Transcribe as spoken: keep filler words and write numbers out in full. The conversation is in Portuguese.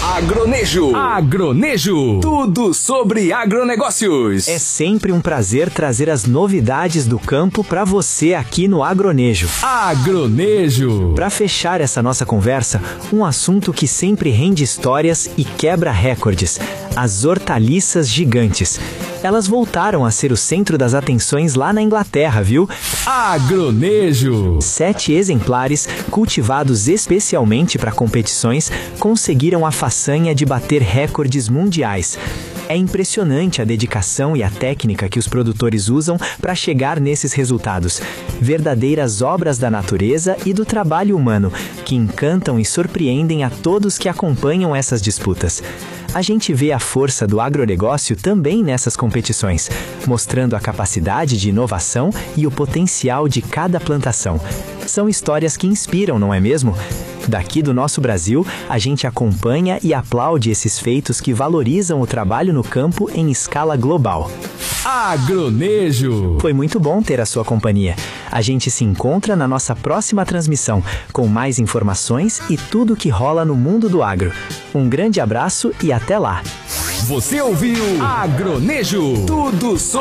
Agronejo. Agronejo. Tudo sobre agronegócios. É sempre um prazer trazer as novidades do campo para você aqui no Agronejo. Agronejo. Para fechar essa nossa conversa, um assunto que sempre rende histórias e quebra recordes: as hortaliças gigantes. Elas voltaram a ser o centro das atenções lá na Inglaterra, viu? Agronejo. Sete exemplares, cultivados especialmente para competições, conseguiram a façanha de bater recordes mundiais. É impressionante a dedicação e a técnica que os produtores usam para chegar nesses resultados. Verdadeiras obras da natureza e do trabalho humano, que encantam e surpreendem a todos que acompanham essas disputas. A gente vê a força do agronegócio também nessas competições, mostrando a capacidade de inovação e o potencial de cada plantação. São histórias que inspiram, não é mesmo? Daqui do nosso Brasil, a gente acompanha e aplaude esses feitos que valorizam o trabalho no campo em escala global. Agronejo. Foi muito bom ter a sua companhia. A gente se encontra na nossa próxima transmissão, com mais informações e tudo que rola no mundo do agro. Um grande abraço e até lá! Você ouviu Agronejo. Tudo sobre